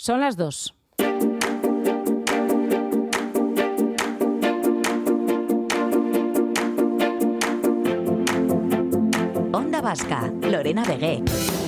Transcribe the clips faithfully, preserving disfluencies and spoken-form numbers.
Son las dos. Onda Vasca, Lorena Vegué.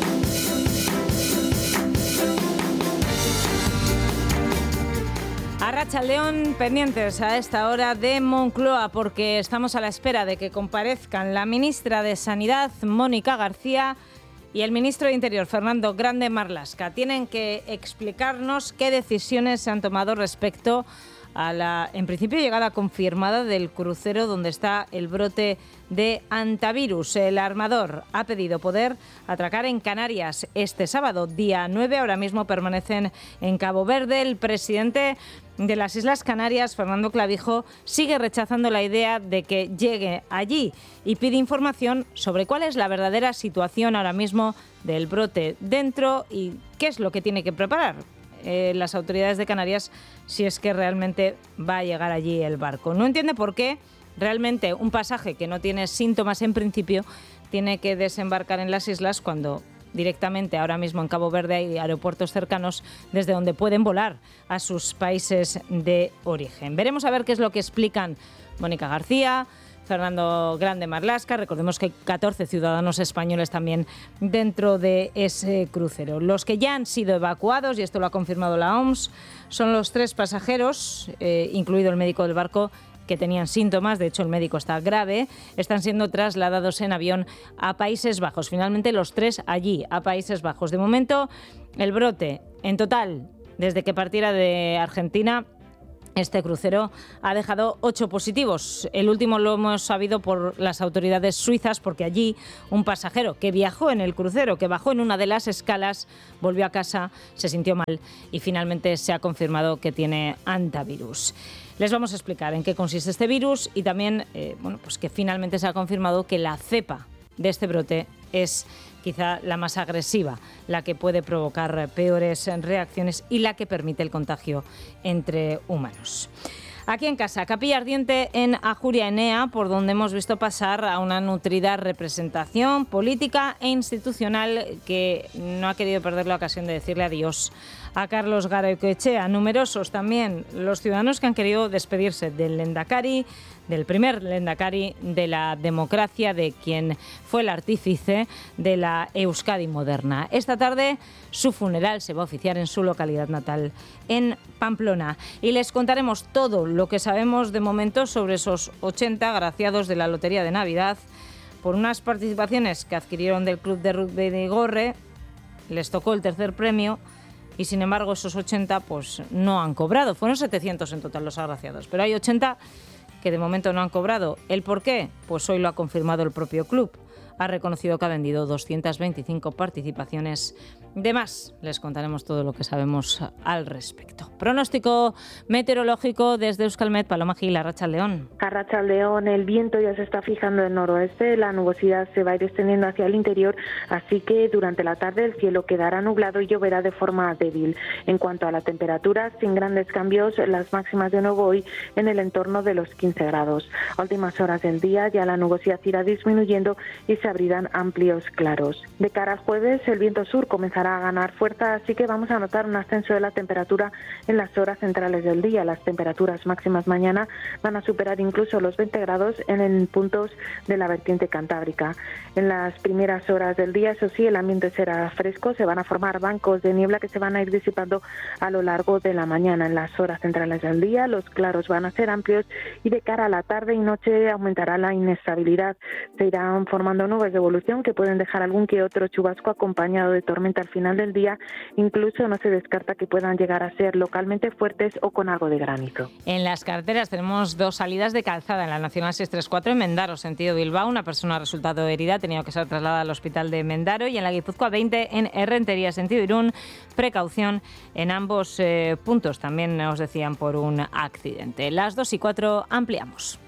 Arratsaldeon, pendientes a esta hora de Moncloa, porque estamos a la espera de que comparezcan la ministra de Sanidad, Mónica García, y el ministro de Interior, Fernando Grande Marlaska. Tienen que explicarnos qué decisiones se han tomado respecto a la, en principio, llegada confirmada del crucero donde está el brote de hantavirus. El armador ha pedido poder atracar en Canarias este sábado, día nueve. Ahora mismo permanecen en Cabo Verde. El presidente de las Islas Canarias, Fernando Clavijo, sigue rechazando la idea de que llegue allí y pide información sobre cuál es la verdadera situación ahora mismo del brote dentro y qué es lo que tiene que preparar Eh, las autoridades de Canarias si es que realmente va a llegar allí el barco. No entiende por qué realmente un pasaje que no tiene síntomas en principio tiene que desembarcar en las islas cuando directamente ahora mismo en Cabo Verde hay aeropuertos cercanos desde donde pueden volar a sus países de origen. Veremos a ver qué es lo que explican Mónica García, Fernando Grande Marlaska. Recordemos que hay catorce ciudadanos españoles también dentro de ese crucero. Los que ya han sido evacuados, y esto lo ha confirmado la O M S, son los tres pasajeros, eh, incluido el médico del barco, que tenían síntomas. De hecho, el médico está grave. Están siendo trasladados en avión a Países Bajos. Finalmente, los tres allí, a Países Bajos. De momento, el brote, en total, desde que partiera de Argentina, este crucero ha dejado ocho positivos. El último lo hemos sabido por las autoridades suizas, porque allí un pasajero que viajó en el crucero, que bajó en una de las escalas, volvió a casa, se sintió mal y finalmente se ha confirmado que tiene hantavirus. Les vamos a explicar en qué consiste este virus y también eh, bueno, pues que finalmente se ha confirmado que la cepa de este brote es quizá la más agresiva, la que puede provocar peores reacciones y la que permite el contagio entre humanos. Aquí en casa, Capilla Ardiente en Ajuria Enea, por donde hemos visto pasar a una nutrida representación política e institucional que no ha querido perder la ocasión de decirle adiós a Carlos Garaikoetxea. Numerosos también los ciudadanos que han querido despedirse del Lehendakari, del primer Lehendakari de la democracia, de quien fue el artífice de la Euskadi moderna. Esta tarde su funeral se va a oficiar en su localidad natal, en Pamplona. Y les contaremos todo lo que sabemos de momento sobre esos ochenta agraciados de la Lotería de Navidad por unas participaciones que adquirieron del Club de Rugby de Igorre. Les tocó el tercer premio y, sin embargo, esos ochenta pues no han cobrado. Fueron setecientos en total los agraciados, pero hay ochenta que de momento no han cobrado. ¿El por qué? Pues hoy lo ha confirmado el propio club. Ha reconocido que ha vendido doscientas veinticinco participaciones de más. Les contaremos todo lo que sabemos al respecto. Pronóstico meteorológico desde Euskalmet, Paloma Gil, Arratsaldeon. Arratsaldeon, el viento ya se está fijando en noroeste, la nubosidad se va a ir extendiendo hacia el interior, así que durante la tarde el cielo quedará nublado y lloverá de forma débil. En cuanto a la temperatura, sin grandes cambios, las máximas de nuevo hoy en el entorno de los quince grados. A últimas horas del día ya la nubosidad irá disminuyendo y se abrirán amplios claros. De cara al jueves, el viento sur comenzará a ganar fuerza, así que vamos a notar un ascenso de la temperatura en las horas centrales del día. Las temperaturas máximas mañana van a superar incluso los veinte grados en puntos de la vertiente cantábrica. En las primeras horas del día, eso sí, el ambiente será fresco, se van a formar bancos de niebla que se van a ir disipando a lo largo de la mañana. En las horas centrales del día, los claros van a ser amplios y de cara a la tarde y noche aumentará la inestabilidad. Se irán formando nubes de evolución que pueden dejar algún que otro chubasco acompañado de tormenta al final del día. Incluso no se descarta que puedan llegar a ser localmente fuertes o con algo de granizo. En las carreteras tenemos dos salidas de calzada. En la Nacional seiscientos treinta y cuatro en Mendaro, sentido Bilbao, una persona ha resultado herida, ha tenido que ser trasladada al hospital de Mendaro. Y en la Guipúzcoa veinte en Errentería, sentido Irún, precaución en ambos eh, puntos. También nos decían por un accidente. Las dos y cuatro ampliamos.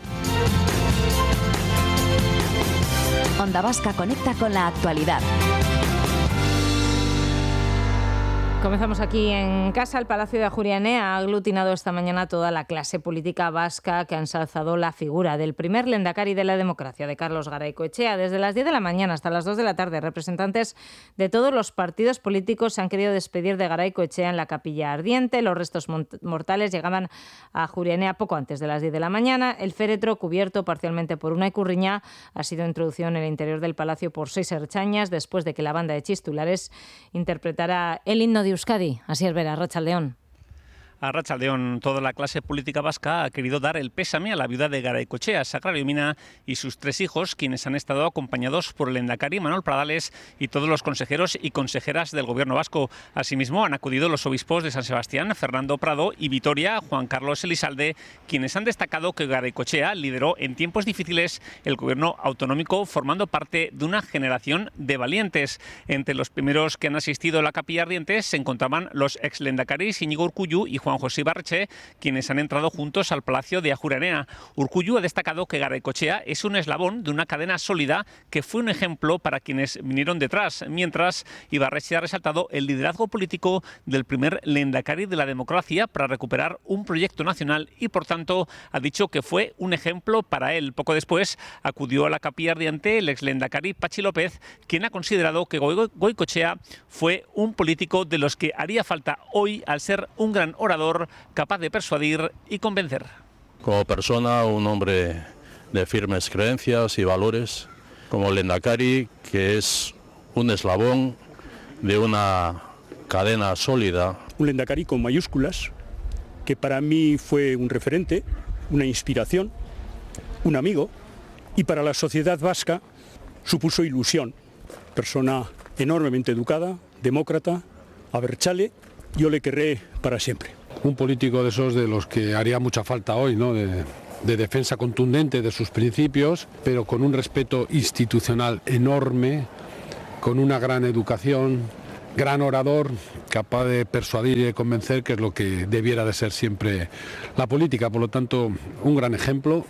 Onda Vasca conecta con la actualidad. Comenzamos aquí en casa. El Palacio de Ajuria Enea ha aglutinado esta mañana toda la clase política vasca que ha ensalzado la figura del primer lehendakari de la democracia, de Carlos Garaikoetxea. Desde las diez de la mañana hasta las dos de la tarde, representantes de todos los partidos políticos se han querido despedir de Garaikoetxea en la Capilla Ardiente. Los restos mortales llegaban a Ajuria Enea poco antes de las diez de la mañana. El féretro, cubierto parcialmente por una icurriña, ha sido introducido en el interior del palacio por seis ertzainas después de que la banda de chistulares interpretara el himno de Euskadi. Así es, Vera, Arratsaldeon. Arratsaldeon, toda la clase política vasca ha querido dar el pésame a la viuda de Garaikoetxea, Sagrario Mina, y sus tres hijos, quienes han estado acompañados por el lehendakari Manuel Pradales y todos los consejeros y consejeras del gobierno vasco. Asimismo, han acudido los obispos de San Sebastián, Fernando Prado, y Vitoria, Juan Carlos Elizalde, quienes han destacado que Garaikoetxea lideró en tiempos difíciles el gobierno autonómico, formando parte de una generación de valientes. Entre los primeros que han asistido a la Capilla Ardiente se encontraban los ex lehendakaris Íñigo Urkullu y Juan Juan José Ibarretxe, quienes han entrado juntos al Palacio de Ajuria Enea. Urkullu ha destacado que Garaikoetxea es un eslabón de una cadena sólida que fue un ejemplo para quienes vinieron detrás, mientras Ibarretxe ha resaltado el liderazgo político del primer lehendakari de la democracia para recuperar un proyecto nacional y, por tanto, ha dicho que fue un ejemplo para él. Poco después acudió a la Capilla Ardiente el ex lehendakari Patxi López, quien ha considerado que Garaikoetxea fue un político de los que haría falta hoy al ser un gran orador capaz de persuadir y convencer. Como persona, un hombre de firmes creencias y valores, como lehendakari, que es un eslabón de una cadena sólida. Un lehendakari con mayúsculas, que para mí fue un referente, una inspiración, un amigo, y para la sociedad vasca supuso ilusión. Persona enormemente educada, demócrata, abertzale, yo le querré para siempre. Un político de esos de los que haría mucha falta hoy, ¿no? de, de defensa contundente de sus principios, pero con un respeto institucional enorme, con una gran educación, gran orador, capaz de persuadir y de convencer, que es lo que debiera de ser siempre la política. Por lo tanto, un gran ejemplo.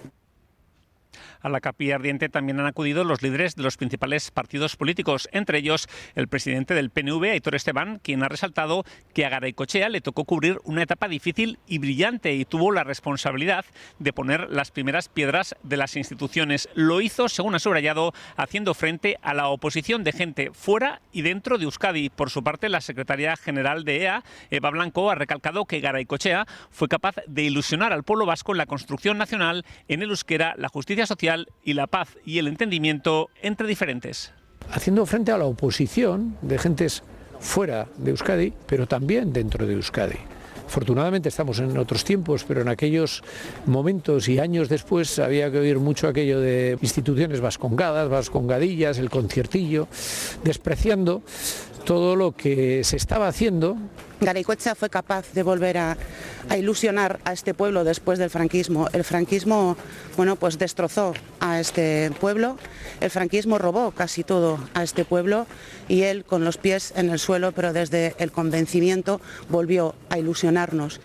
A la Capilla Ardiente también han acudido los líderes de los principales partidos políticos, entre ellos el presidente del P N V, Aitor Esteban, quien ha resaltado que a Garaikoetxea le tocó cubrir una etapa difícil y brillante y tuvo la responsabilidad de poner las primeras piedras de las instituciones. Lo hizo, según ha subrayado, haciendo frente a la oposición de gente fuera y dentro de Euskadi. Por su parte, la secretaria general de E A, Eva Blanco, ha recalcado que Garaikoetxea fue capaz de ilusionar al pueblo vasco en la construcción nacional, en el euskera, la justicia social y la paz y el entendimiento entre diferentes. Haciendo frente a la oposición de gentes fuera de Euskadi, pero también dentro de Euskadi. Afortunadamente estamos en otros tiempos, pero en aquellos momentos y años después había que oír mucho aquello de instituciones vascongadas, vascongadillas, el conciertillo, despreciando todo lo que se estaba haciendo. Garaikoetxea fue capaz de volver a, a ilusionar a este pueblo después del franquismo. El franquismo, bueno, pues destrozó a este pueblo, el franquismo robó casi todo a este pueblo y él, con los pies en el suelo, pero desde el convencimiento, volvió a ilusionarnos.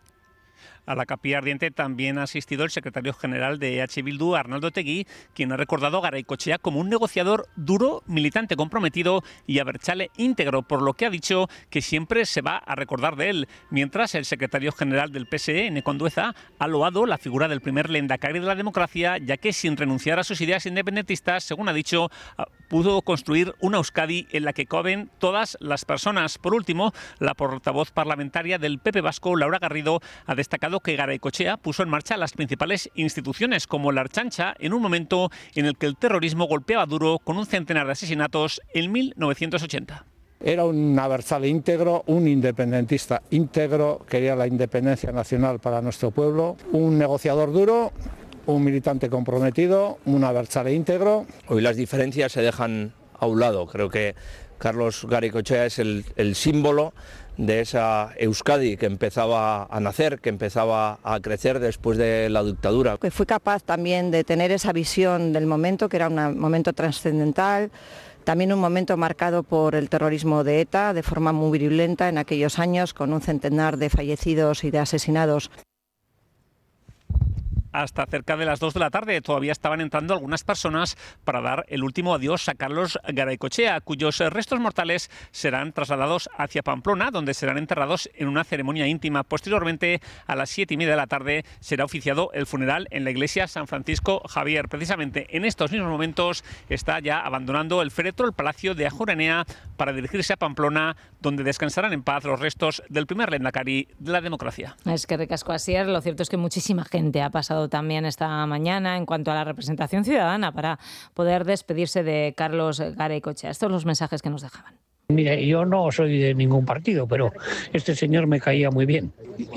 A la Capilla Ardiente también ha asistido el secretario general de E H Bildu, Arnaldo Otegi, quien ha recordado a Garaikoetxea como un negociador duro, militante comprometido y abertzale íntegro, por lo que ha dicho que siempre se va a recordar de él. Mientras, el secretario general del P S E, Eneko Andueza, ha loado la figura del primer lehendakari de la democracia, ya que sin renunciar a sus ideas independentistas, según ha dicho, pudo construir una Euskadi en la que caben todas las personas. Por último, la portavoz parlamentaria del P P vasco, Laura Garrido, ha destacado que Garaikoetxea puso en marcha las principales instituciones como la Ertzaintza en un momento en el que el terrorismo golpeaba duro con un centenar de asesinatos en mil novecientos ochenta. Era un abertzale íntegro, un independentista íntegro, quería la independencia nacional para nuestro pueblo, un negociador duro, un militante comprometido, un abertzale íntegro. Hoy las diferencias se dejan a un lado. Creo que Carlos Garaikoetxea es el, el símbolo de esa Euskadi que empezaba a nacer, que empezaba a crecer después de la dictadura. Que fue capaz también de tener esa visión del momento, que era un momento trascendental, también un momento marcado por el terrorismo de ETA, de forma muy virulenta en aquellos años, con un centenar de fallecidos y de asesinados. hasta cerca de las dos de la tarde. Todavía estaban entrando algunas personas para dar el último adiós a Carlos Garaycochea, cuyos restos mortales serán trasladados hacia Pamplona, donde serán enterrados en una ceremonia íntima. Posteriormente, a las siete y media de la tarde, será oficiado el funeral en la iglesia San Francisco Javier. Precisamente en estos mismos momentos está ya abandonando el féretro el Palacio de Ajuranea para dirigirse a Pamplona, donde descansarán en paz los restos del primer lehendakari de la democracia. Es que ricasco Asier. Lo cierto es que muchísima gente ha pasado también esta mañana en cuanto a la representación ciudadana para poder despedirse de Carlos Garaycochea. Estos son los mensajes que nos dejaban. Mire, yo no soy de ningún partido, pero este señor me caía muy bien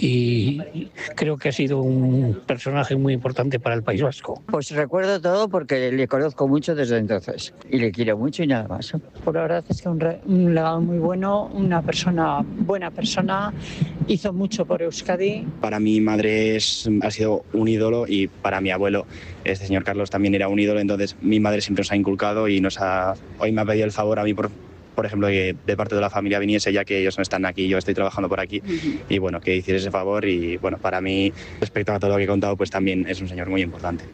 y creo que ha sido un personaje muy importante para el País Vasco. Pues recuerdo todo porque le conozco mucho desde entonces y le quiero mucho y nada más. Pues la verdad es que un, re, un legado muy bueno, una persona, buena persona, hizo mucho por Euskadi. Para mi madre es, ha sido un ídolo y para mi abuelo, este señor Carlos, también era un ídolo, entonces mi madre siempre nos ha inculcado y nos ha, hoy me ha pedido el favor a mí por... por ejemplo, que de parte de la familia viniese, ya que ellos no están aquí, yo estoy trabajando por aquí, uh-huh. y bueno, que hiciese ese favor y bueno, para mí, respecto a todo lo que he contado, pues también es un señor muy importante.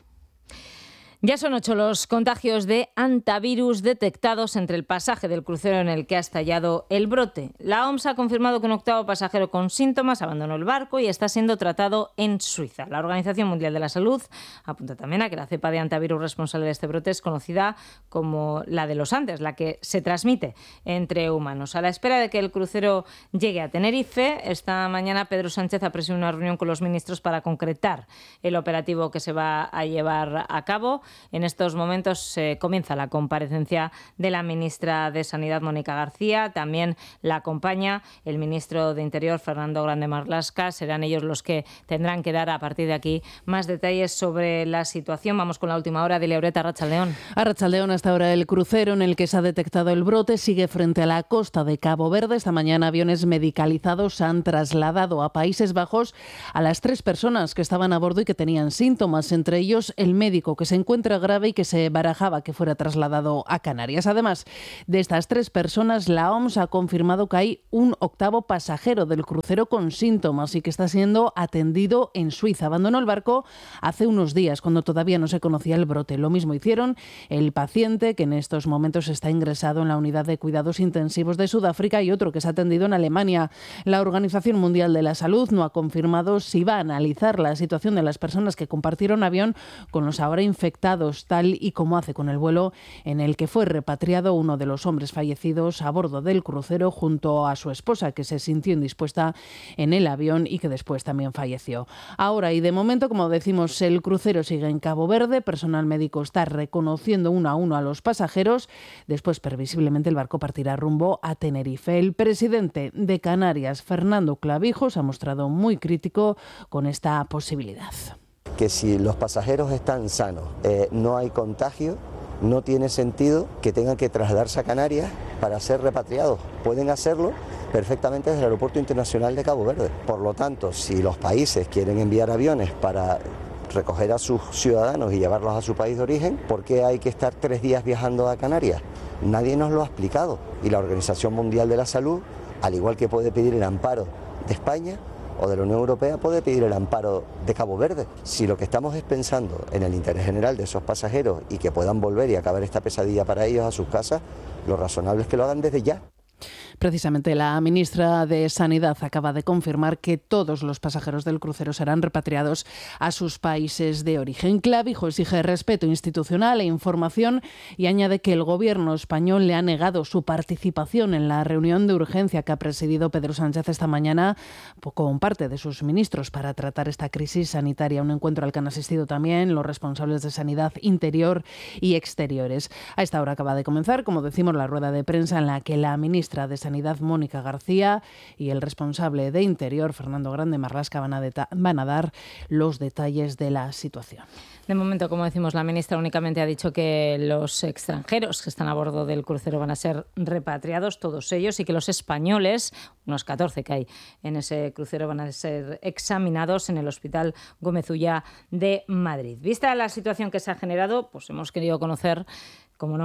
Ya son ocho los contagios de hantavirus detectados entre el pasaje del crucero en el que ha estallado el brote. La O M S ha confirmado que un octavo pasajero con síntomas abandonó el barco y está siendo tratado en Suiza. La Organización Mundial de la Salud apunta también a que la cepa de hantavirus responsable de este brote es conocida como la de los Andes, la que se transmite entre humanos. A la espera de que el crucero llegue a Tenerife, esta mañana Pedro Sánchez ha presidido una reunión con los ministros para concretar el operativo que se va a llevar a cabo. En estos momentos eh, comienza la comparecencia de la ministra de Sanidad, Mónica García. También la acompaña el ministro de Interior, Fernando Grande Marlaska. Serán ellos los que tendrán que dar a partir de aquí más detalles sobre la situación. Vamos con la última hora de Leoreta. Arratsaldeón. Arratsaldeón, hasta ahora el crucero en el que se ha detectado el brote sigue frente a la costa de Cabo Verde. Esta mañana aviones medicalizados han trasladado a Países Bajos a las tres personas que estaban a bordo y que tenían síntomas, entre ellos el médico que se encuentra grave y que se barajaba que fuera trasladado a Canarias. Además de estas tres personas, la O M S ha confirmado que hay un octavo pasajero del crucero con síntomas y que está siendo atendido en Suiza. Abandonó el barco hace unos días, cuando todavía no se conocía el brote. Lo mismo hicieron el paciente, que en estos momentos está ingresado en la unidad de cuidados intensivos de Sudáfrica, y otro que se ha atendido en Alemania. La Organización Mundial de la Salud no ha confirmado si va a analizar la situación de las personas que compartieron avión con los ahora infectados, tal y como hace con el vuelo en el que fue repatriado uno de los hombres fallecidos a bordo del crucero junto a su esposa, que se sintió indispuesta en el avión y que después también falleció. Ahora y de momento, como decimos, el crucero sigue en Cabo Verde. Personal médico está reconociendo uno a uno a los pasajeros. Después, previsiblemente, el barco partirá rumbo a Tenerife. El presidente de Canarias, Fernando Clavijo, se ha mostrado muy crítico con esta posibilidad. Que si los pasajeros están sanos, eh, no hay contagio, no tiene sentido que tengan que trasladarse a Canarias para ser repatriados. Pueden hacerlo perfectamente desde el Aeropuerto Internacional de Cabo Verde. Por lo tanto, si los países quieren enviar aviones para recoger a sus ciudadanos y llevarlos a su país de origen, ¿por qué hay que estar tres días viajando a Canarias? Nadie nos lo ha explicado. Y la Organización Mundial de la Salud, al igual que puede pedir el amparo de España o de la Unión Europea, puede pedir el amparo de Cabo Verde. Si lo que estamos es pensando en el interés general de esos pasajeros y que puedan volver y acabar esta pesadilla para ellos a sus casas, lo razonable es que lo hagan desde ya. Precisamente la ministra de Sanidad acaba de confirmar que todos los pasajeros del crucero serán repatriados a sus países de origen. Clavijo exige respeto institucional e información y añade que el gobierno español le ha negado su participación en la reunión de urgencia que ha presidido Pedro Sánchez esta mañana con parte de sus ministros para tratar esta crisis sanitaria. Un encuentro al que han asistido también los responsables de Sanidad Interior y Exteriores. A esta hora acaba de comenzar, como decimos, la rueda de prensa en la que la ministra de Sanidad, Mónica García, y el responsable de Interior, Fernando Grande Marlaska, van a, deta- van a dar los detalles de la situación. De momento, como decimos, la ministra únicamente ha dicho que los extranjeros que están a bordo del crucero van a ser repatriados, todos ellos, y que los españoles, unos catorce que hay en ese crucero, van a ser examinados en el Hospital Gómez Ulla de Madrid. Vista la situación que se ha generado, pues hemos querido conocer, cómo no,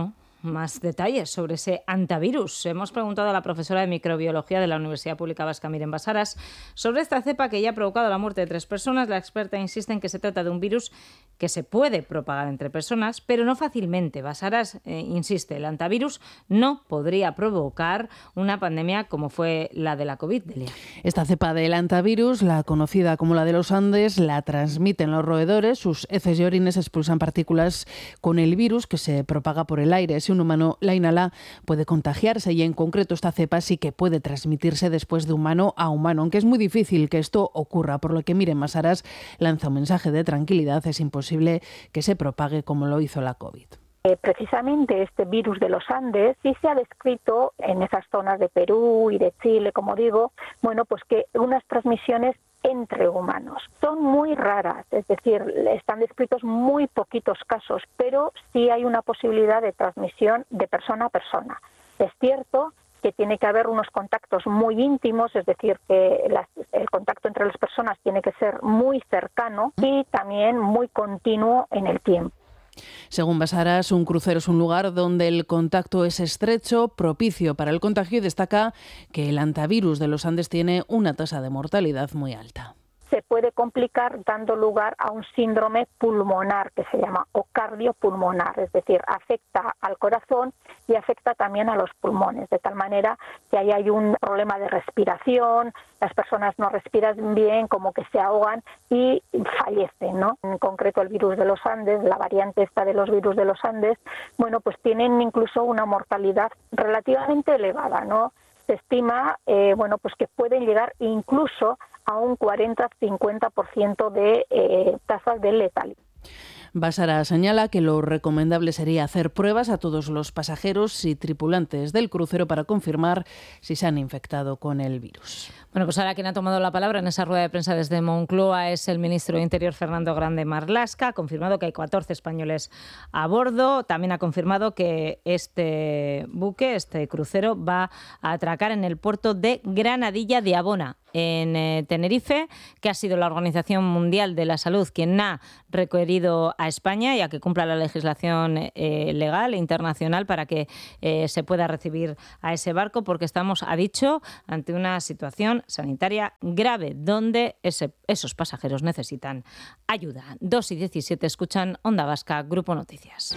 más detalles sobre ese antivirus. Hemos preguntado a la profesora de microbiología de la Universidad Pública Vasca, Miren Basaras, sobre esta cepa que ya ha provocado la muerte de tres personas. La experta insiste en que se trata de un virus que se puede propagar entre personas, pero no fácilmente. Basaras eh, insiste, el antivirus no podría provocar una pandemia como fue la de la COVID. Delia. Esta cepa del antivirus, la conocida como la de los Andes, la transmiten los roedores. Sus heces y orines expulsan partículas con el virus que se propaga por el aire. Si un humano la inhala, puede contagiarse, y en concreto esta cepa sí que puede transmitirse después de humano a humano, aunque es muy difícil que esto ocurra, por lo que Miren Basaras lanza un mensaje de tranquilidad. Es imposible que se propague como lo hizo la COVID. Eh, precisamente este virus de los Andes sí se ha descrito en esas zonas de Perú y de Chile, como digo, bueno, pues que unas transmisiones entre humanos son muy raras, es decir, están descritos muy poquitos casos, pero sí hay una posibilidad de transmisión de persona a persona. Es cierto que tiene que haber unos contactos muy íntimos, es decir, que las, el contacto entre las personas tiene que ser muy cercano y también muy continuo en el tiempo. Según Basaras, un crucero es un lugar donde el contacto es estrecho, propicio para el contagio, y destaca que el antivirus de los Andes tiene una tasa de mortalidad muy alta. Se puede complicar dando lugar a un síndrome pulmonar que se llama o cardiopulmonar, es decir, afecta al corazón y afecta también a los pulmones, de tal manera que ahí hay un problema de respiración, las personas no respiran bien, como que se ahogan y fallecen, ¿no? En concreto el virus de los Andes, la variante esta de los virus de los Andes, bueno, pues tienen incluso una mortalidad relativamente elevada, ¿no? Se estima, eh, bueno, pues que pueden llegar incluso a un cuarenta a cincuenta por ciento de eh, tasas de letalidad. Basaras señala que lo recomendable sería hacer pruebas a todos los pasajeros y tripulantes del crucero para confirmar si se han infectado con el virus. Bueno, pues ahora quien ha tomado la palabra en esa rueda de prensa desde Moncloa es el ministro de Interior, Fernando Grande Marlaska. Ha confirmado que hay catorce españoles a bordo. También ha confirmado que este buque, este crucero, va a atracar en el puerto de Granadilla de Abona, en eh, Tenerife, que ha sido la Organización Mundial de la Salud quien ha requerido a España y a que cumpla la legislación eh, legal e internacional para que eh, se pueda recibir a ese barco, porque estamos, ha dicho, ante una situación sanitaria grave donde ese, esos pasajeros necesitan ayuda. dos y diecisiete, escuchan Onda Vasca, Grupo Noticias.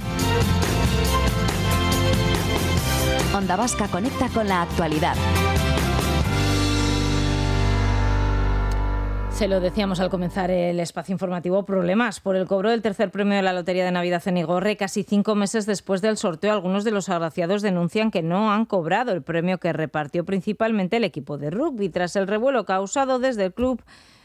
Onda Vasca conecta con la actualidad. Se lo decíamos al comenzar el espacio informativo, problemas por el cobro del tercer premio de la Lotería de Navidad en Igorre. Casi cinco meses después del sorteo, algunos de los agraciados denuncian que no han cobrado el premio que repartió principalmente el equipo de rugby. Tras el revuelo causado desde el club,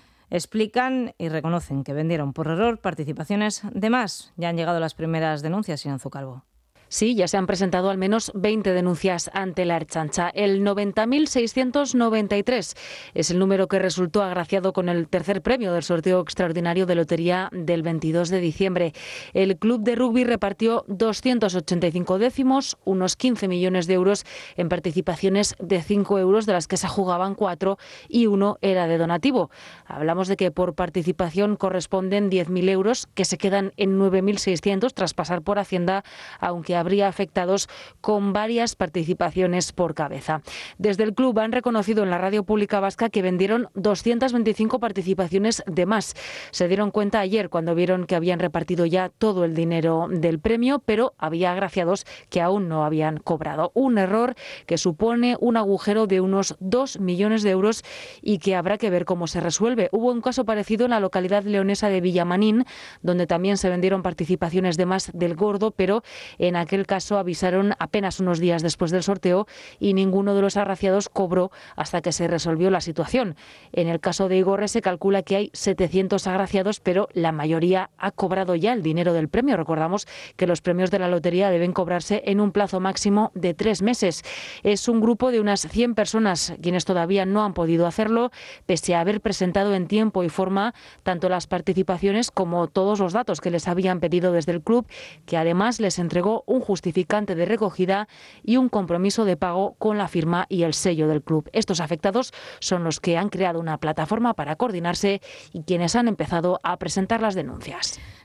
explican y reconocen que vendieron por error participaciones de más. Ya han llegado las primeras denuncias, Inanzu Calvo. Sí, ya se han presentado al menos veinte denuncias ante la Ertzaintza. El noventa mil seiscientos noventa y tres es el número que resultó agraciado con el tercer premio del sorteo extraordinario de lotería del veintidós de diciembre. El club de rugby repartió doscientos ochenta y cinco décimos, unos quince millones de euros en participaciones de cinco euros, de las que se jugaban cuatro y uno era de donativo. Hablamos de que por participación corresponden diez mil euros, que se quedan en nueve mil seiscientos tras pasar por Hacienda, aunque habría afectados con varias participaciones por cabeza. Desde el club han reconocido en la radio pública vasca que vendieron doscientas veinticinco participaciones de más. Se dieron cuenta ayer cuando vieron que habían repartido ya todo el dinero del premio, pero había agraciados que aún no habían cobrado. Un error que supone un agujero de unos dos millones de euros y que habrá que ver cómo se resuelve. Hubo un caso parecido en la localidad leonesa de Villamanín, donde también se vendieron participaciones de más del gordo, pero en aquel aquel caso avisaron apenas unos días después del sorteo y ninguno de los agraciados cobró hasta que se resolvió la situación. En el caso de Igorre se calcula que hay setecientos agraciados, pero la mayoría ha cobrado ya el dinero del premio. Recordamos que los premios de la lotería deben cobrarse en un plazo máximo de tres meses. Es un grupo de unas cien personas quienes todavía no han podido hacerlo, pese a haber presentado en tiempo y forma tanto las participaciones como todos los datos que les habían pedido desde el club, que además les entregó un justificante de recogida y un compromiso de pago con la firma y el sello del club. Estos afectados son los que han creado una plataforma para coordinarse y quienes han empezado a presentar las denuncias.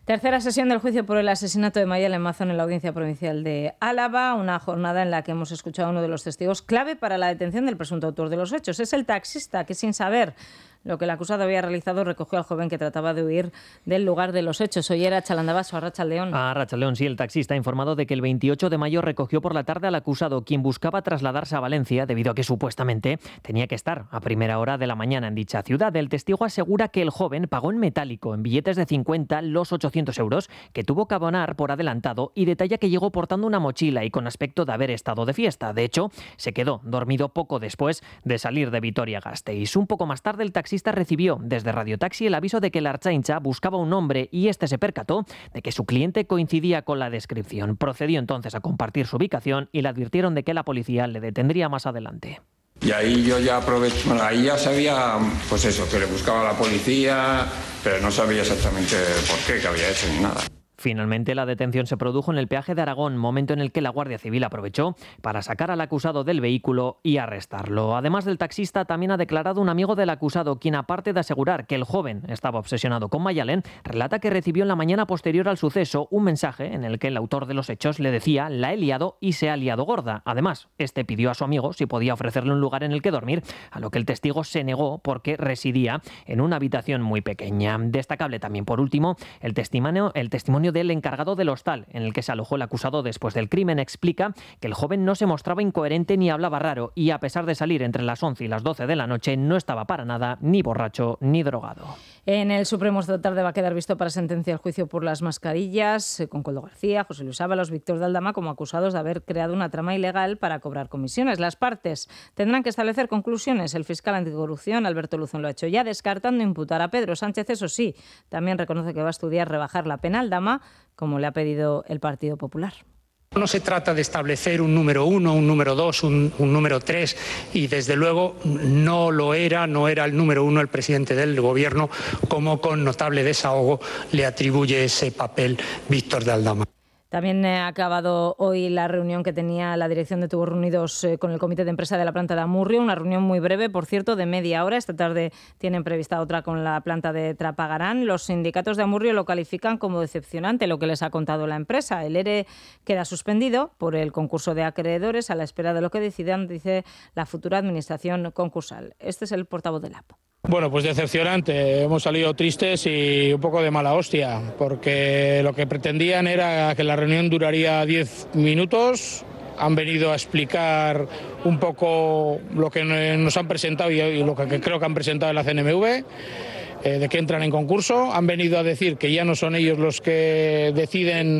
Tercera sesión del juicio por el asesinato de Mayalen Mazón en la Audiencia Provincial de Álava, una jornada en la que hemos escuchado a uno de los testigos clave para la detención del presunto autor de los hechos. Es el taxista que, sin saber lo que el acusado había realizado, recogió al joven que trataba de huir del lugar de los hechos. Hoy era Chalandabaso, Arratsaldeón. A Arratsaldeón, sí, el taxista ha informado de que el veintiocho de mayo recogió por la tarde al acusado, quien buscaba trasladarse a Valencia debido a que supuestamente tenía que estar a primera hora de la mañana en dicha ciudad. El testigo asegura que el joven pagó en metálico, en billetes de cincuenta, los ochocientos euros que tuvo que abonar por adelantado, y detalla que llegó portando una mochila y con aspecto de haber estado de fiesta. De hecho, se quedó dormido poco después de salir de Vitoria-Gasteiz. Un poco más tarde, el taxista recibió desde Radio Taxi el aviso de que la Ertzaintza buscaba un hombre y este se percató de que su cliente coincidía con la descripción. Procedió entonces a compartir su ubicación y le advirtieron de que la policía le detendría más adelante. Y ahí yo ya aproveché, bueno, ahí ya sabía, pues eso, que le buscaba a la policía, pero no sabía exactamente por qué, qué había hecho ni nada. Finalmente, la detención se produjo en el peaje de Aragón, momento en el que la Guardia Civil aprovechó para sacar al acusado del vehículo y arrestarlo. Además del taxista, también ha declarado un amigo del acusado, quien, aparte de asegurar que el joven estaba obsesionado con Mayalen, relata que recibió en la mañana posterior al suceso un mensaje en el que el autor de los hechos le decía: la he liado y se ha liado gorda. Además, este pidió a su amigo si podía ofrecerle un lugar en el que dormir, a lo que el testigo se negó porque residía en una habitación muy pequeña. Destacable también, por último, el testimonio, el testimonio del encargado del hostal en el que se alojó el acusado después del crimen. Explica que el joven no se mostraba incoherente ni hablaba raro y, a pesar de salir entre las once y las doce de la noche, no estaba para nada ni borracho ni drogado. En el Supremo esta tarde va a quedar visto para sentencia el juicio por las mascarillas con Coldo García, José Luis Ábalos, Víctor de Aldama como acusados de haber creado una trama ilegal para cobrar comisiones. Las partes tendrán que establecer conclusiones. El fiscal anticorrupción, Alberto Luzón, lo ha hecho ya, descartando imputar a Pedro Sánchez. Eso sí, también reconoce que va a estudiar rebajar la pena al Aldama, como le ha pedido el Partido Popular. No se trata de establecer un número uno, un número dos, un, un número tres, y desde luego no lo era, no era el número uno el presidente del Gobierno, como con notable desahogo le atribuye ese papel Víctor de Aldama. También ha acabado hoy la reunión que tenía la dirección de Tubos Reunidos con el Comité de Empresa de la planta de Amurrio, una reunión muy breve, por cierto, de media hora. Esta tarde tienen prevista otra con la planta de Trapagarán. Los sindicatos de Amurrio lo califican como decepcionante lo que les ha contado la empresa. El ERE queda suspendido por el concurso de acreedores a la espera de lo que decidan, dice la futura administración concursal. Este es el portavoz del A P. Bueno, pues decepcionante. Hemos salido tristes y un poco de mala hostia, porque lo que pretendían era que la reunión duraría diez minutos. Han venido a explicar un poco lo que nos han presentado y lo que creo que han presentado en la C N M V, eh, de que entran en concurso. Han venido a decir que ya no son ellos los que deciden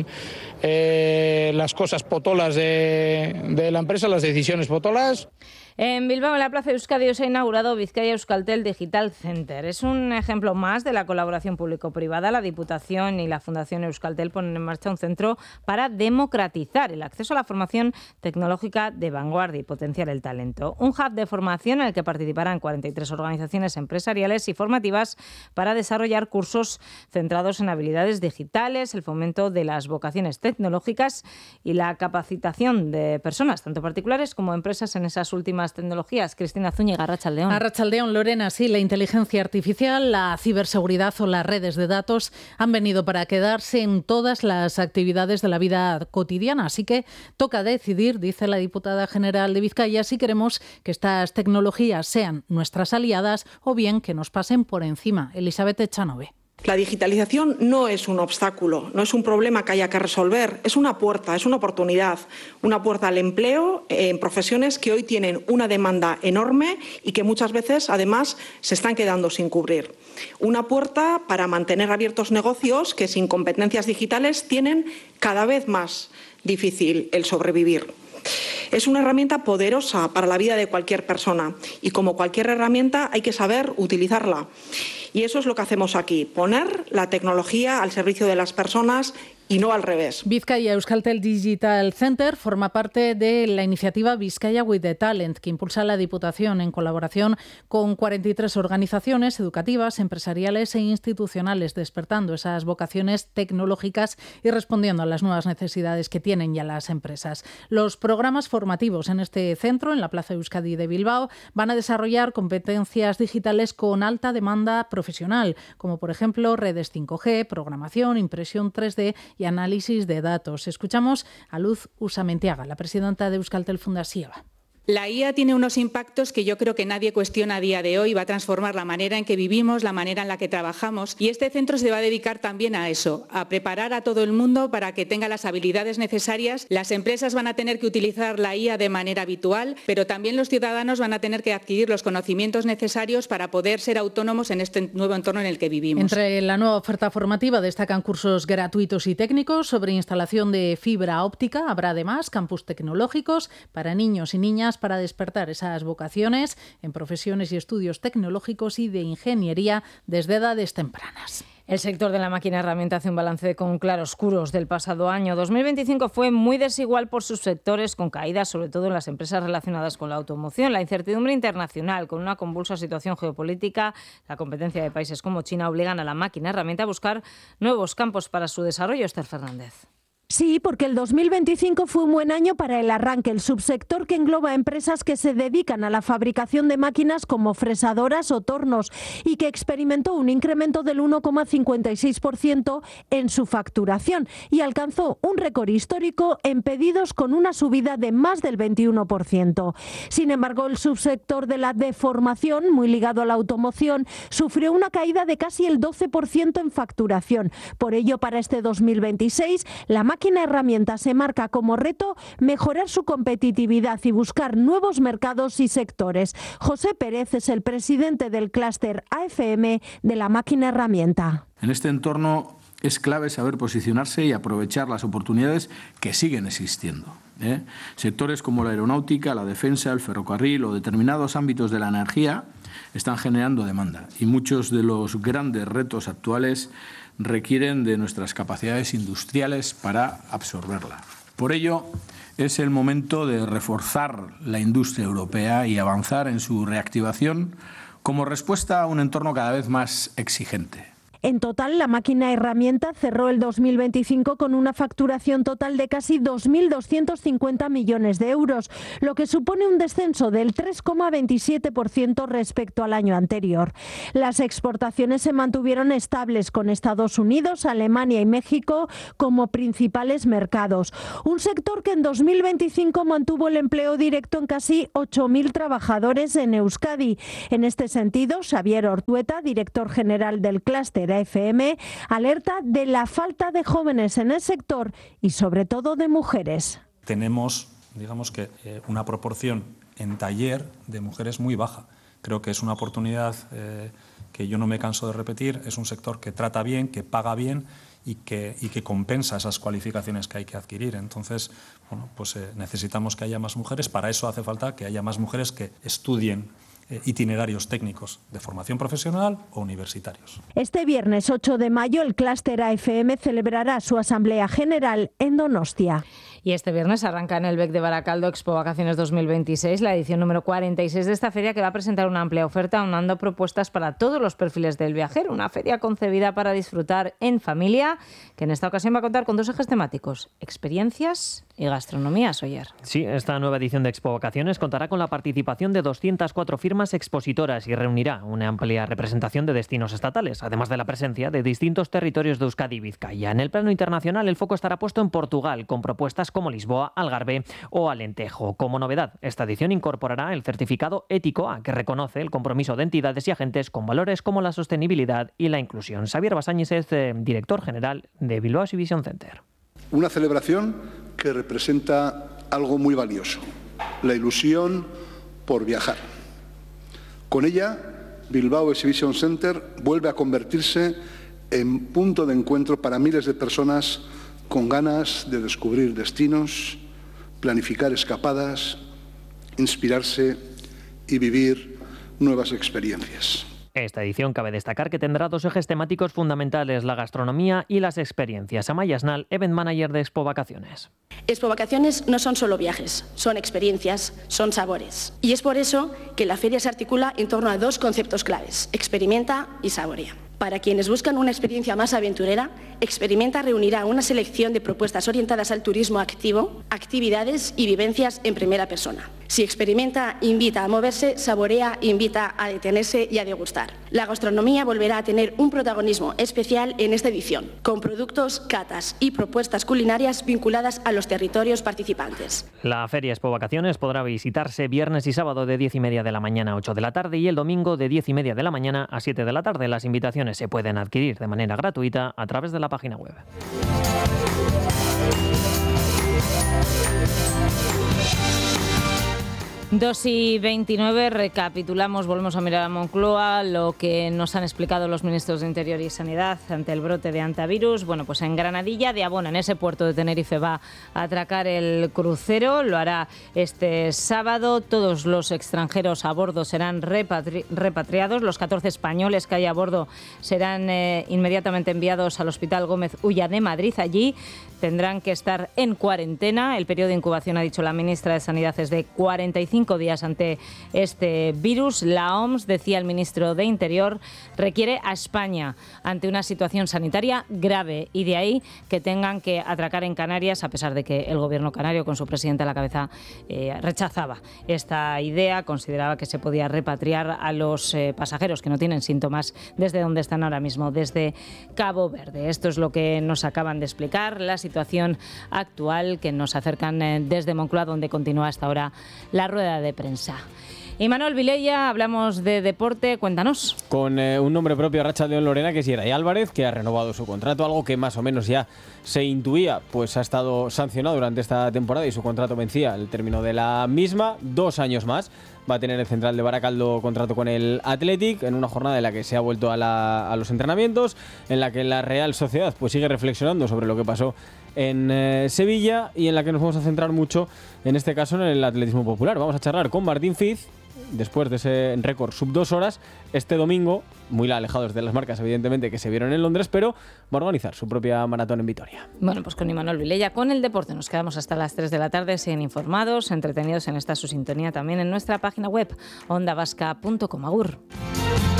eh, las cosas potolas de, de la empresa, las decisiones potolas. En Bilbao, en la Plaza de Euskadi, se ha inaugurado Bizkaia Euskaltel Digital Center. Es un ejemplo más de la colaboración público-privada. La Diputación y la Fundación Euskaltel ponen en marcha un centro para democratizar el acceso a la formación tecnológica de vanguardia y potenciar el talento. Un hub de formación en el que participarán cuarenta y tres organizaciones empresariales y formativas para desarrollar cursos centrados en habilidades digitales, el fomento de las vocaciones tecnológicas y la capacitación de personas, tanto particulares como empresas, en esas últimas tecnologías. Cristina Zúñiga, Arratsaldeón. Arratsaldeón, Lorena, sí, la inteligencia artificial, la ciberseguridad o las redes de datos han venido para quedarse en todas las actividades de la vida cotidiana. Así que toca decidir, dice la diputada general de Vizcaya, si queremos que estas tecnologías sean nuestras aliadas o bien que nos pasen por encima. Elizabeth Echanove. La digitalización no es un obstáculo, no es un problema que haya que resolver, es una puerta, es una oportunidad, una puerta al empleo en profesiones que hoy tienen una demanda enorme y que muchas veces, además, se están quedando sin cubrir. Una puerta para mantener abiertos negocios que sin competencias digitales tienen cada vez más difícil el sobrevivir. Es una herramienta poderosa para la vida de cualquier persona y, como cualquier herramienta, hay que saber utilizarla. Y eso es lo que hacemos aquí, poner la tecnología al servicio de las personas y no al revés. Bizkaia Euskaltel Digital Center forma parte de la iniciativa Bizkaia with the Talent, que impulsa la Diputación en colaboración con cuarenta y tres organizaciones educativas, empresariales e institucionales, despertando esas vocaciones tecnológicas y respondiendo a las nuevas necesidades que tienen ya las empresas. Los programas formativos en este centro, en la Plaza Euskadi de Bilbao, van a desarrollar competencias digitales con alta demanda profesional, como por ejemplo redes cinco G, programación, impresión tres D y análisis de datos. Escuchamos a Luz Usamentiaga, la presidenta de Euskaltel Fundazioa. La I A tiene unos impactos que yo creo que nadie cuestiona a día de hoy. Va a transformar la manera en que vivimos, la manera en la que trabajamos. Y este centro se va a dedicar también a eso, a preparar a todo el mundo para que tenga las habilidades necesarias. Las empresas van a tener que utilizar la I A de manera habitual, pero también los ciudadanos van a tener que adquirir los conocimientos necesarios para poder ser autónomos en este nuevo entorno en el que vivimos. Entre la nueva oferta formativa destacan cursos gratuitos y técnicos sobre instalación de fibra óptica. Habrá además campus tecnológicos para niños y niñas para despertar esas vocaciones en profesiones y estudios tecnológicos y de ingeniería desde edades tempranas. El sector de la máquina herramienta hace un balance con claroscuros del pasado año. dos mil veinticinco fue muy desigual por sus sectores, con caídas sobre todo en las empresas relacionadas con la automoción. La incertidumbre internacional, con una convulsa situación geopolítica, la competencia de países como China obligan a la máquina herramienta a buscar nuevos campos para su desarrollo. Esther Fernández. Sí, porque el dos mil veinticinco fue un buen año para el arranque, el subsector que engloba empresas que se dedican a la fabricación de máquinas como fresadoras o tornos y que experimentó un incremento del uno coma cincuenta y seis por ciento en su facturación y alcanzó un récord histórico en pedidos con una subida de más del veintiuno por ciento. Sin embargo, el subsector de la deformación, muy ligado a la automoción, sufrió una caída de casi el doce por ciento en facturación. Por ello, para este dos mil veintiséis, la máquina La máquina herramienta se marca como reto mejorar su competitividad y buscar nuevos mercados y sectores. José Pérez es el presidente del clúster A F M de la máquina herramienta. En este entorno es clave saber posicionarse y aprovechar las oportunidades que siguen existiendo. ¿eh? Sectores como la aeronáutica, la defensa, el ferrocarril o determinados ámbitos de la energía están generando demanda y muchos de los grandes retos actuales requieren de nuestras capacidades industriales para absorberla. Por ello, es el momento de reforzar la industria europea y avanzar en su reactivación como respuesta a un entorno cada vez más exigente. En total, la máquina herramienta cerró el dos mil veinticinco con una facturación total de casi dos mil doscientos cincuenta millones de euros, lo que supone un descenso del tres coma veintisiete por ciento respecto al año anterior. Las exportaciones se mantuvieron estables con Estados Unidos, Alemania y México como principales mercados. Un sector que en dos mil veinticinco mantuvo el empleo directo en casi ocho mil trabajadores en Euskadi. En este sentido, Xavier Ortueta, director general del clúster A F M, alerta de la falta de jóvenes en el sector y sobre todo de mujeres. Tenemos, digamos que, eh, una proporción en taller de mujeres muy baja. Creo que es una oportunidad eh, que yo no me canso de repetir. Es un sector que trata bien, que paga bien y que, y que compensa esas cualificaciones que hay que adquirir. Entonces, bueno, pues eh, necesitamos que haya más mujeres. Para eso hace falta que haya más mujeres que estudien itinerarios técnicos de formación profesional o universitarios. Este viernes ocho de mayo el clúster A F M celebrará su asamblea general en Donostia. Y este viernes arranca en el B E C de Baracaldo Expo Vacaciones dos mil veintiséis, la edición número cuarenta y seis de esta feria, que va a presentar una amplia oferta aunando propuestas para todos los perfiles del viajero. Una feria concebida para disfrutar en familia, que en esta ocasión va a contar con dos ejes temáticos: experiencias y gastronomía. Soyer. Sí, esta nueva edición de Expo Vacaciones contará con la participación de doscientas cuatro firmas expositoras y reunirá una amplia representación de destinos estatales, además de la presencia de distintos territorios de Euskadi y Vizcaya. En el plano internacional, el foco estará puesto en Portugal, con propuestas como Lisboa, Algarve o Alentejo. Como novedad, esta edición incorporará el certificado ético A, que reconoce el compromiso de entidades y agentes con valores como la sostenibilidad y la inclusión. Xavier Basáñez es eh, director general de Bilbao Exhibition Center. Una celebración que representa algo muy valioso: la ilusión por viajar. Con ella, Bilbao Exhibition Center vuelve a convertirse en punto de encuentro para miles de personas con ganas de descubrir destinos, planificar escapadas, inspirarse y vivir nuevas experiencias. Esta edición cabe destacar que tendrá dos ejes temáticos fundamentales, la gastronomía y las experiencias. Amaya Asnal, Event Manager de Expo Vacaciones. Expo Vacaciones no son solo viajes, son experiencias, son sabores. Y es por eso que la feria se articula en torno a dos conceptos claves, experimenta y saborea. Para quienes buscan una experiencia más aventurera, Experimenta reunirá una selección de propuestas orientadas al turismo activo, actividades y vivencias en primera persona. Si Experimenta invita a moverse, Saborea invita a detenerse y a degustar. La gastronomía volverá a tener un protagonismo especial en esta edición, con productos, catas y propuestas culinarias vinculadas a los territorios participantes. La Feria Expo Vacaciones podrá visitarse viernes y sábado de diez y media de la mañana a ocho de la tarde y el domingo de diez y media de la mañana a siete de la tarde. Las invitaciones se pueden adquirir de manera gratuita a través de la página web. dos y veintinueve, recapitulamos, volvemos a mirar a Moncloa, lo que nos han explicado los ministros de Interior y Sanidad ante el brote de antivirus. Bueno, pues en Granadilla de Abona, en ese puerto de Tenerife, va a atracar el crucero, lo hará este sábado. Todos los extranjeros a bordo serán repatri- repatriados, los catorce españoles que hay a bordo serán eh, inmediatamente enviados al Hospital Gómez Ulla de Madrid. Allí tendrán que estar en cuarentena. El periodo de incubación, ha dicho la ministra de Sanidad, es de cuarenta y cinco días ante este virus. La O M S, decía el ministro de Interior, requiere a España ante una situación sanitaria grave, y de ahí que tengan que atracar en Canarias, a pesar de que el gobierno canario, con su presidente a la cabeza, eh, rechazaba esta idea. Consideraba que se podía repatriar a los eh, pasajeros que no tienen síntomas desde donde están ahora mismo, desde Cabo Verde. Esto es lo que nos acaban de explicar, la situación actual, que nos acercan eh, desde Moncloa, donde continúa hasta ahora la rueda de prensa. Y Manuel Vilella, hablamos de deporte, cuéntanos. Con eh, un nombre propio, Arratsaldeon Lorena, que es Yeray Álvarez, que ha renovado su contrato, algo que más o menos ya se intuía, pues ha estado sancionado durante esta temporada y su contrato vencía al término de la misma, dos años más. Va a tener el central de Baracaldo contrato con el Athletic, en una jornada en la que se ha vuelto a, la, a los entrenamientos, en la que la Real Sociedad pues sigue reflexionando sobre lo que pasó en eh, Sevilla, y en la que nos vamos a centrar mucho, en este caso, en el atletismo popular. Vamos a charlar con Martín Fiz, después de ese récord sub dos horas, este domingo, muy alejados de las marcas, evidentemente, que se vieron en Londres, pero va a organizar su propia maratón en Vitoria. Bueno, pues con Imanol Vilella, con el deporte, nos quedamos hasta las tres de la tarde, siguen informados, entretenidos en esta su sintonía, también en nuestra página web, onda vasca punto com. Agur.